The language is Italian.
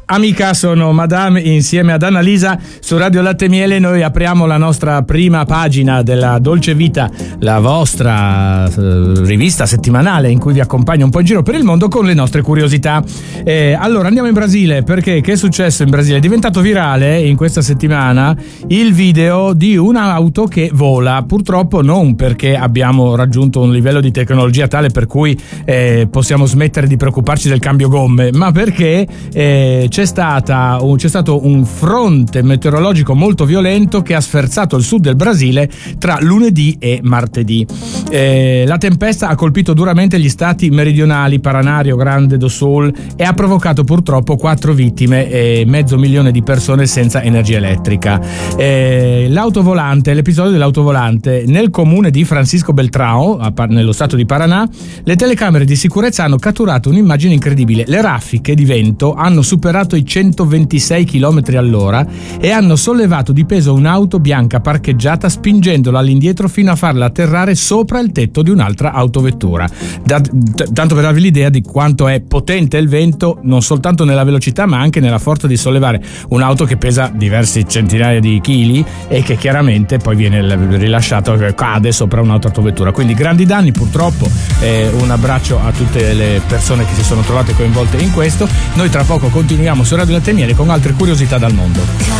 Amica, sono Madame insieme ad Annalisa su Radio Latte e Miele. Noi apriamo la nostra prima pagina della Dolce Vita, la vostra rivista settimanale in cui vi accompagno un po' in giro per il mondo con le nostre curiosità. Allora andiamo in Brasile, perché che è successo in Brasile? È diventato virale in questa settimana il video di un'auto che vola, purtroppo non perché abbiamo raggiunto un livello di tecnologia tale per cui possiamo smettere di preoccuparci del cambio gomme, ma perché c'è stato un fronte meteorologico molto violento che ha sferzato il sud del Brasile tra lunedì e martedì. La tempesta ha colpito duramente gli stati meridionali, Paraná, Rio Grande do Sul, e ha provocato purtroppo 4 vittime e 500.000 di persone senza energia elettrica. L'episodio dell'autovolante nel comune di Francisco Beltrão, nello stato di Paraná, le telecamere di sicurezza hanno catturato un'immagine incredibile. Le raffiche di vento hanno superato i 126 km all'ora e hanno sollevato di peso un'auto bianca parcheggiata, spingendola all'indietro fino a farla atterrare sopra il tetto di un'altra autovettura. Tanto per darvi l'idea di quanto è potente il vento, non soltanto nella velocità ma anche nella forza di sollevare un'auto che pesa diversi centinaia di chili e che chiaramente poi viene rilasciato, cade sopra un'altra autovettura. Quindi grandi danni purtroppo. Un abbraccio a tutte le persone che si sono trovate coinvolte in questo. Noi tra poco continuiamo su Radio Latte e Miele con altre curiosità dal mondo.